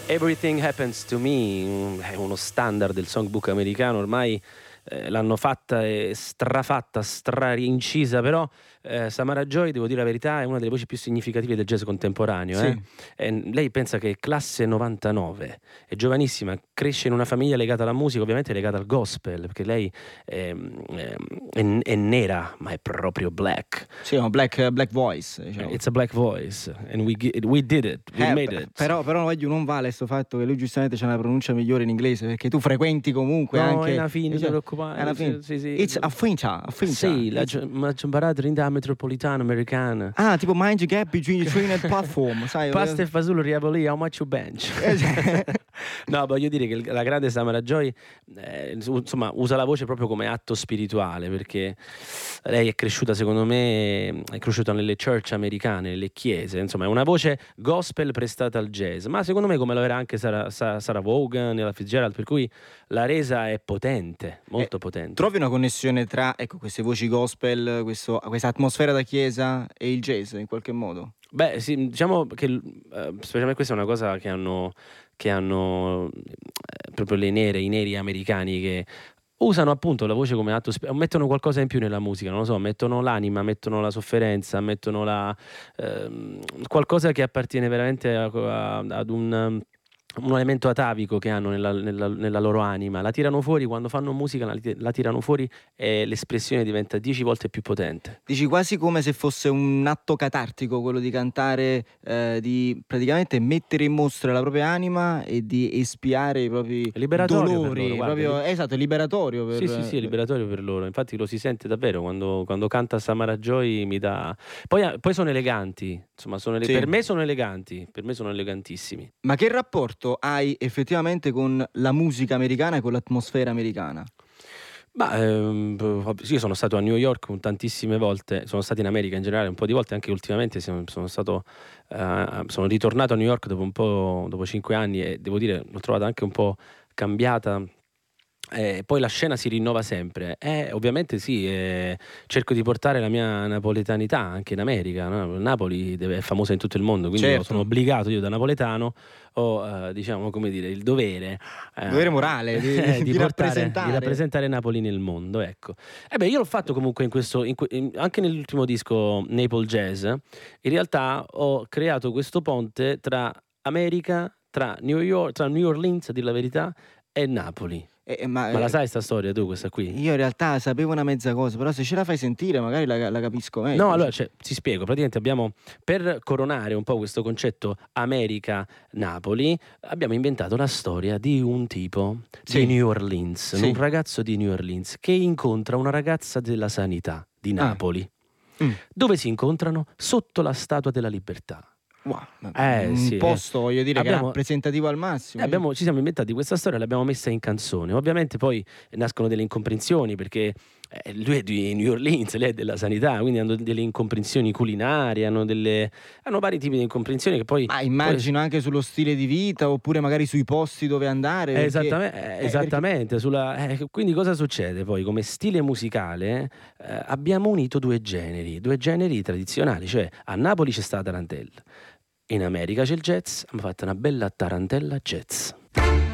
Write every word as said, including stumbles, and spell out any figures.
Everything Happens to Me è uno standard del songbook americano, ormai eh, l'hanno fatta e strafatta, strarincisa, però eh, Samara Joy, devo dire la verità, è una delle voci più significative del jazz contemporaneo. Sì. Eh? E lei pensa che è classe novantanove, è giovanissima, cresce in una famiglia legata alla musica, ovviamente legata al gospel, perché lei è, è, è, è nera, ma è proprio black. Sì, un black, black voice, diciamo. It's a black voice, and we, we did it, we eh, made it. Però, però voglio, non vale sto fatto che lui giustamente c'ha una pronuncia migliore in inglese, perché tu frequenti comunque no, anche... è una fine, non ti preoccupare. È una fine. Sì, sì. It's a finta, a finta. Sì, la It's... imparato in da metropolitana americana. Ah, tipo mind the gap between the train and platform, sai? Pasta e fasullo riavoli, how much you bench? No, voglio dire che la grande Samara Joy eh, insomma usa la voce proprio come atto spirituale, perché lei è cresciuta, secondo me, è cresciuta nelle church americane, nelle chiese, insomma è una voce gospel prestata al jazz, ma secondo me come lo era anche Sarah, Sarah Vaughan e la Fitzgerald, per cui la resa è potente, molto eh, potente. Trovi una connessione tra, ecco, queste voci gospel, questo, questa atmosfera da chiesa e il jazz in qualche modo? Beh, sì, diciamo che uh, specialmente questa è una cosa che hanno che hanno eh, proprio le nere, i neri americani, che usano appunto la voce come atto, mettono qualcosa in più nella musica, non lo so, mettono l'anima, mettono la sofferenza, mettono la ehm, qualcosa che appartiene veramente a, a, ad un un elemento atavico che hanno nella, nella, nella loro anima, la tirano fuori quando fanno musica, la, la tirano fuori e l'espressione diventa dieci volte più potente. Dici quasi come se fosse un atto catartico quello di cantare, eh, di praticamente mettere in mostra la propria anima e di espiare i propri dolori, loro, proprio, guarda, esatto, è liberatorio per... Sì, sì, sì, è liberatorio per loro, infatti lo si sente davvero quando, quando canta Samara Joy, mi dà... Poi, poi sono eleganti, insomma, sono ele... sì. per me sono eleganti, per me sono elegantissimi. Ma che rapporto hai effettivamente con la musica americana e con l'atmosfera americana? Bah, ehm, io sono stato a New York tantissime volte, sono stato in America in generale un po' di volte, anche ultimamente sono, sono stato eh, sono ritornato a New York dopo un po', dopo cinque anni, e devo dire l'ho trovata anche un po' cambiata. Eh, poi la scena si rinnova sempre, eh, ovviamente sì, eh, cerco di portare la mia napoletanità anche in America, no? Napoli deve, è famosa in tutto il mondo, quindi certo. sono obbligato io da napoletano, ho eh, diciamo, come dire, il dovere eh, dovere morale di, eh, di, di, portare, rappresentare. di rappresentare Napoli nel mondo, ecco. Eh beh, io l'ho fatto comunque in questo, in, in, anche nell'ultimo disco Naples Jazz, in realtà ho creato questo ponte tra America, tra New York, tra New Orleans, a dire la verità, e Napoli. Eh, ma, ma la sai sta storia tu, questa qui? Io in realtà sapevo una mezza cosa, però se ce la fai sentire magari la, la capisco meglio. No, allora cioè, ti spiego, praticamente abbiamo, per coronare un po' questo concetto America-Napoli, abbiamo inventato la storia di un tipo sì. di New Orleans, sì. un ragazzo di New Orleans che incontra una ragazza della sanità di Napoli. Ah. Mm. Dove si incontrano? Sotto la Statua della Libertà. Wow, eh, un sì, posto, eh. voglio dire, abbiamo, che è rappresentativo al massimo. Eh, abbiamo, ci siamo inventati questa storia, l'abbiamo messa in canzone. Ovviamente poi nascono delle incomprensioni, perché eh, lui è di New Orleans, lei è della sanità, quindi hanno delle incomprensioni culinarie, hanno, delle, hanno vari tipi di incomprensioni che poi... Ma immagino poi... anche sullo stile di vita, oppure magari sui posti dove andare. Perché, esattamente, eh, esattamente perché... sulla, eh, quindi cosa succede poi? Come stile musicale eh, abbiamo unito due generi, due generi tradizionali, cioè a Napoli c'è stata la tarantella. In America c'è il jazz, hanno fatto una bella tarantella jazz.